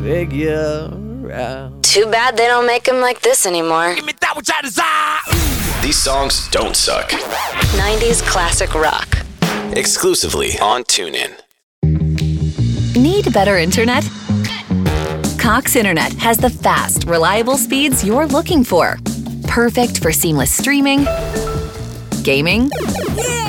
Figure out. Too bad they don't make them like this anymore. Give me that which I desire. These songs don't suck. 90s classic rock. Exclusively on TuneIn. Need better internet? Cox Internet has the fast, reliable speeds you're looking for. Perfect for seamless streaming, gaming,